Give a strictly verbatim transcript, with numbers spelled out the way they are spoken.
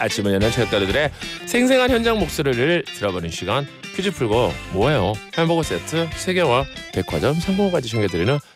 아침을 여는 체육다리들의 생생한 현장 목소리를 들어보는 시간 퀴즈 풀고 뭐예요? 햄버거 세트 세 개와 백화점 상품까지 챙겨드리는